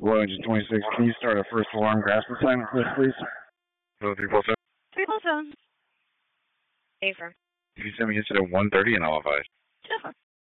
Low engine 26, can you start a first alarm grasp assignment for this, please? 347. 347. Affirm. If you send me incident 130 and I'll advise. Affirm.